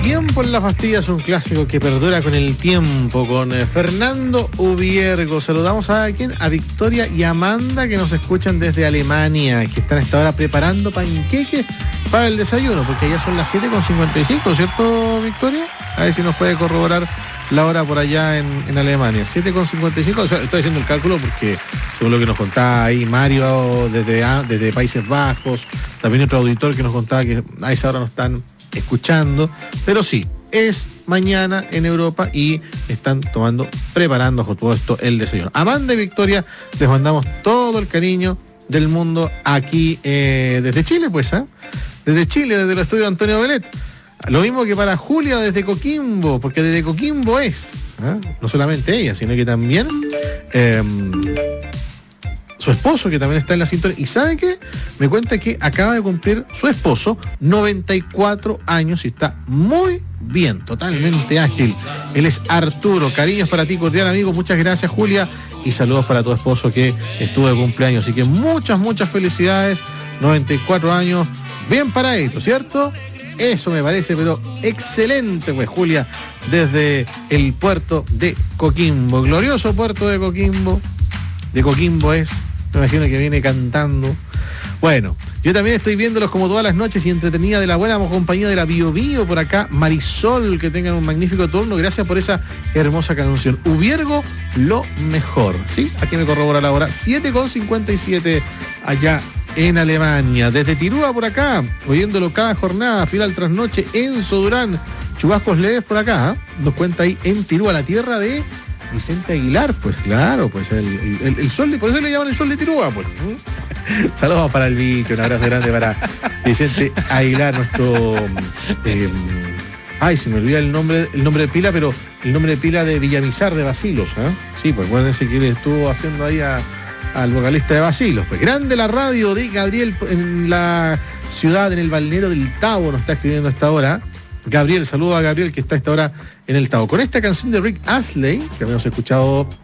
Tiempo en las pastillas, un clásico que perdura con el tiempo, con Fernando Ubiergo. Saludamos a quién, a Victoria y Amanda, que nos escuchan desde Alemania, que están a esta hora preparando panqueques para el desayuno, porque ya son las 7:55, ¿cierto, Victoria? A ver si nos puede corroborar la hora por allá en Alemania. 7:55, o sea, estoy haciendo el cálculo porque según lo que nos contaba ahí Mario desde Países Bajos, también otro auditor que nos contaba que a esa hora no están escuchando, pero sí, es mañana en Europa y están preparando por todo esto el desayuno. Amanda y Victoria, les mandamos todo el cariño del mundo aquí desde Chile, pues, desde Chile, desde el estudio Antonio Belet. Lo mismo que para Julia desde Coquimbo, porque desde Coquimbo no solamente ella, sino que también su esposo, que también está en la sintonía. ¿Y sabe qué? Me cuenta que acaba de cumplir su esposo 94 años y está muy bien, totalmente ágil. Él es Arturo. Cariños para ti, cordial amigo. Muchas gracias, Julia. Y saludos para tu esposo que estuvo de cumpleaños. Así que muchas felicidades. 94 años. Bien paradito, ¿cierto? Eso me parece, pero excelente, pues, Julia, desde el puerto de Coquimbo. Glorioso puerto de Coquimbo. De Coquimbo es, me imagino que viene cantando. Bueno, yo también estoy viéndolos como todas las noches y entretenida de la buena compañía de la Bio Bio por acá. Marisol, que tengan un magnífico turno. Gracias por esa hermosa canción. Ubiergo, lo mejor. ¿Sí? Aquí me corrobora la hora. 7:57 allá en Alemania. Desde Tirúa por acá, oyéndolo cada jornada, final tras noche. Enzo Durán, chubascos leves por acá. Nos cuenta ahí en Tirúa, la tierra de Vicente Aguilar, pues claro, pues el sol de, por eso le llaman el sol de Tirúa, pues. Saludos para el bicho, un abrazo grande para Vicente Aguilar, nuestro se me olvida el nombre de pila, pero el nombre de pila de Villamizar de Basilos, Sí, pues acuérdense que él estuvo haciendo ahí al vocalista de Basilos. Pues grande la radio de Gabriel en la ciudad, en el balneario del Tabo, nos está escribiendo a esta hora. Gabriel, saludo a Gabriel que está a esta hora en el Tabo. Con esta canción de Rick Astley, que habíamos escuchado